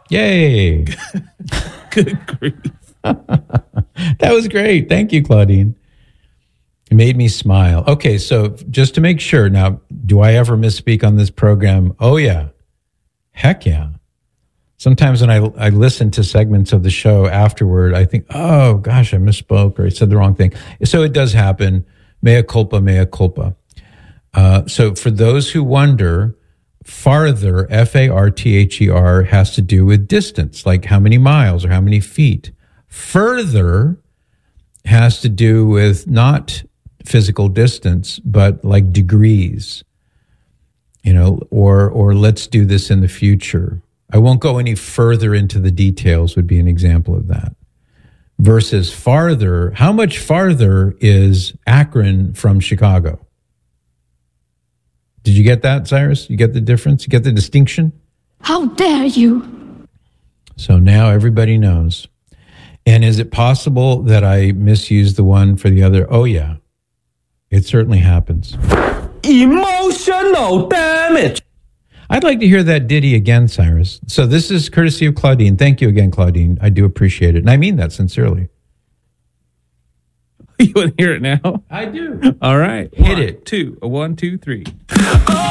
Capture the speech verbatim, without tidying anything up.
Yay. Good grief. That was great. Thank you, Claudine. It made me smile. Okay, so just to make sure, now, do I ever misspeak on this program? Oh, yeah. Heck yeah. Sometimes when I, I listen to segments of the show afterward, I think, oh, gosh, I misspoke or I said the wrong thing. So it does happen. Mea culpa, mea culpa. Uh, so for those who wonder, farther, F A R T H E R, has to do with distance, like how many miles or how many feet. Further has to do with not physical distance, but like degrees, you know, or or let's do this in the future. I won't go any further into the details would be an example of that. Versus farther, how much farther is Akron from Chicago? Did you get that, Cyrus? You get the difference? You get the distinction? How dare you? So now everybody knows. And is it possible that I misused the one for the other? Oh, yeah. It certainly happens. Emotional damage. I'd like to hear that ditty again, Cyrus. So this is courtesy of Claudine. Thank you again, Claudine. I do appreciate it. And I mean that sincerely. You want to hear it now? I do. All right. Hit One, it. Two. A one, two, three.